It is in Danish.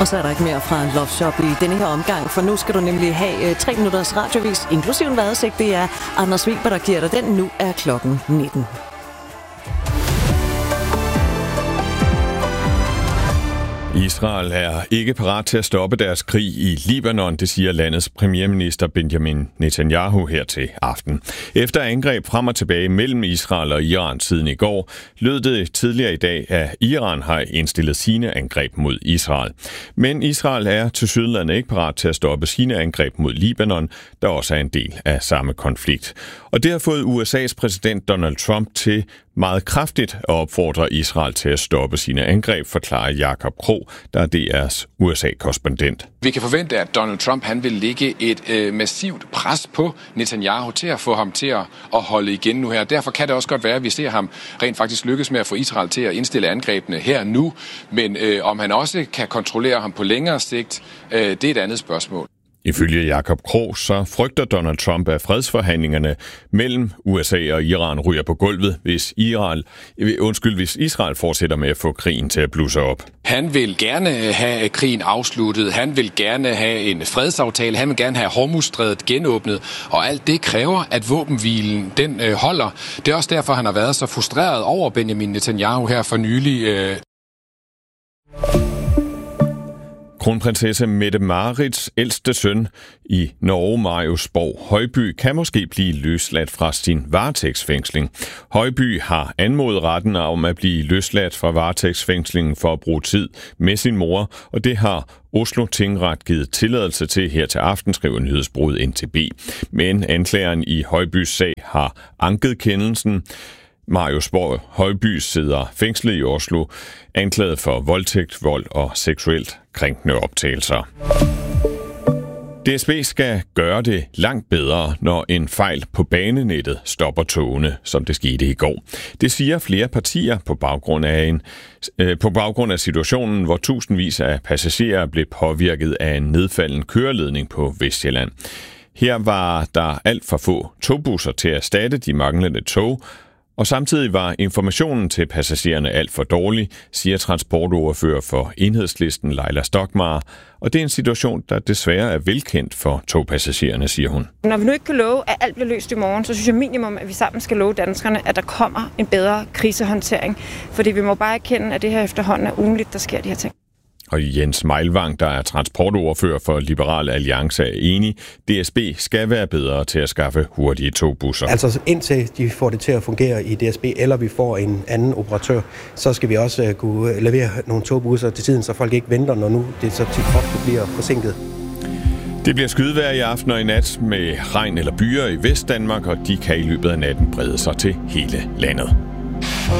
Og så er der ikke mere fra Love Shop i denne her omgang, for nu skal du nemlig have 3 minutters radiovis, inklusive en vejrudsigt. Det er Anders Weber, der giver dig den. Nu er klokken 19. Israel er ikke parat til at stoppe deres krig i Libanon, det siger landets premierminister Benjamin Netanyahu her til aften. Efter angreb frem og tilbage mellem Israel og Iran siden i går, lød det tidligere i dag, at Iran har indstillet sine angreb mod Israel. Men Israel er tilsyneladende ikke parat til at stoppe sine angreb mod Libanon, der også er en del af samme konflikt. Og det har fået USA's præsident Donald Trump til meget kraftigt at opfordre Israel til at stoppe sine angreb, forklarer Jakob Krog, der er DR's USA-korrespondent. Vi kan forvente, at Donald Trump han vil lægge et massivt pres på Netanyahu til at få ham til at holde igen nu her. Derfor kan det også godt være, at vi ser ham rent faktisk lykkes med at få Israel til at indstille angrebene her nu. Men om han også kan kontrollere ham på længere sigt, det er et andet spørgsmål. Ifølge Jakob Krog, så frygter Donald Trump, at fredsforhandlingerne mellem USA og Iran ryger på gulvet, hvis Israel fortsætter med at få krigen til at blusse op. Han vil gerne have krigen afsluttet, han vil gerne have en fredsaftale, han vil gerne have Hormuzstrædet genåbnet, og alt det kræver, at våbenhvilen den holder. Det er også derfor, han har været så frustreret over Benjamin Netanyahu her for nylig. Kronprinsesse Mette-Marits ældste søn i Norge, Marius Borg Højby, kan måske blive løsladt fra sin varetægtsfængsling. Højby har anmodet retten om at blive løsladt fra varetægtsfængslingen for at bruge tid med sin mor, og det har Oslo Tingret givet tilladelse til her til aften, skriver nyhedsbureauet NTB. Men anklageren i Højbys sag har anket kendelsen. Marius Borg Højby sidder fængslet i Oslo, anklaget for voldtægt, vold og seksuelt krænkende optagelser. DSB skal gøre det langt bedre, når en fejl på banenettet stopper togene, som det skete i går. Det siger flere partier på baggrund af situationen, hvor tusindvis af passagerer blev påvirket af en nedfalden køreledning på Vestsjælland. Her var der alt for få togbusser til at erstatte de manglende tog, og samtidig var informationen til passagererne alt for dårlig, siger transportordfører for Enhedslisten Laila Stokmar. Og det er en situation, der desværre er velkendt for togpassagererne, siger hun. Når vi nu ikke kan love, at alt bliver løst i morgen, så synes jeg minimum, at vi sammen skal love danskerne, at der kommer en bedre krisehåndtering. Fordi vi må bare erkende, at det her efterhånden er ugenligt, der sker de her ting. Og Jens Meilvang, der er transportordfører for Liberal Alliance, er enig. DSB skal være bedre til at skaffe hurtige togbusser. Altså indtil de får det til at fungere i DSB, eller vi får en anden operatør, så skal vi også kunne levere nogle togbusser til tiden, så folk ikke venter, når nu det så tit ofte bliver forsinket. Det bliver skydevejr i aften og i nat med regn eller byer i Vestdanmark, og de kan i løbet af natten brede sig til hele landet.